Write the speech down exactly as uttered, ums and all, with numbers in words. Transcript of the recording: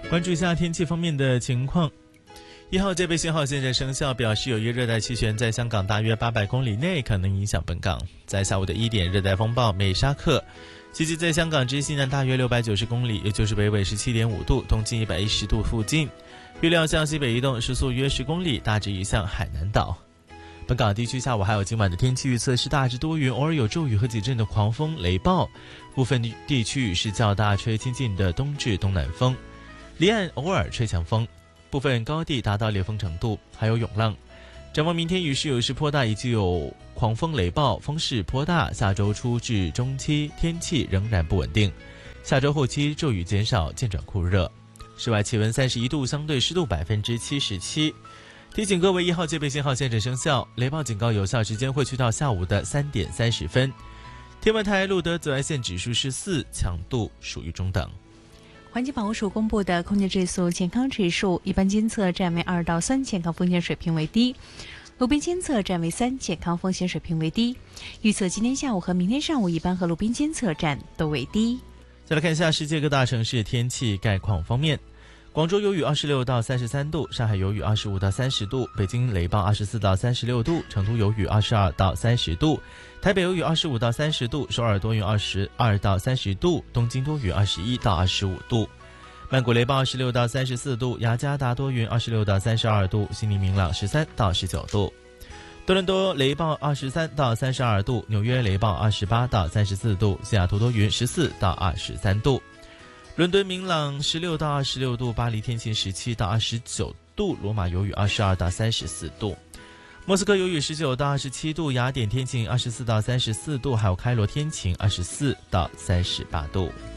关注一下天气方面的情况。一号戒备信号现在生效，表示有一个热带气旋在香港大约八百公里内可能影响本港。在下午的一点，热带风暴美沙克袭击在香港之西南大约六百九十公里，也就是北纬十七点五度，东经一百一十度附近。预料向西北移动，时速约十公里，大致移向海南岛。本港地区下午还有今晚的天气预测是大致多云，偶尔有骤雨和几阵的狂风雷暴，部分地区雨势较大，吹清劲的东至东南风，离岸偶尔吹强风，部分高地达到烈风程度，还有涌浪。展望明天雨势有时颇大，以及有狂风雷暴，风势颇大。下周初至中期天气仍然不稳定，下周后期骤雨减少，渐转酷热。室外气温三十一度，相对湿度百分之七十七。提醒各位，一号戒备信号现正生效，雷暴警告有效时间会去到下午的三点三十分。天文台录得紫外线指数是四，强度属于中等。 环境保护署公布的空气质素健康指数，一般监测站为二到三，健康风险水平为低；路边监测站为三，健康风险水平为低。预测今天下午和明天上午，一般和路边监测站都为低。 再来看一下世界各大城市天气概况方面。广州有雨二十六到三十三度，上海有雨二十五到三十度，北京雷暴二十四到三十六度，成都有雨二十二到三十度，台北有雨二十五到三十度，首尔多云二十二到三十度，东京多雨二十一到二十五度，曼谷雷暴二十六到三十四度，雅加达多云二十六到三十二度，悉尼明朗十三到十九度，多伦多雷暴二十三到三十二度，纽约雷暴二十八到三十四度，西雅图多云十四到二十三度。伦敦明朗十六到二十六度，巴黎天晴十七到二十九度，罗马有雨二十二到三十四度，莫斯科有雨十九到二十七度，雅典天晴二十四到三十四度，还有开罗天晴二十四到三十八度。